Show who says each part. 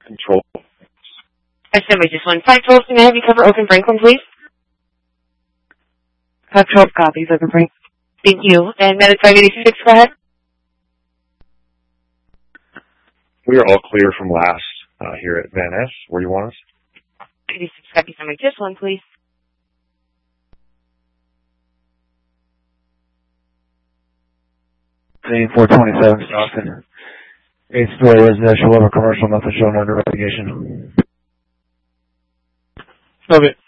Speaker 1: Control.
Speaker 2: I stand by just 1 512. Can I have you cover Oak and Franklin, please?
Speaker 3: 512 copies, Oak and Franklin.
Speaker 2: Thank you. And Medic 586, go ahead.
Speaker 1: We are all clear from last here at Van Ness. Where do you want us?
Speaker 2: 86 copies. Stand by just 1, please.
Speaker 4: Scene 427 Stockton. 8th-story residential over commercial, nothing shown under investigation.
Speaker 5: Okay.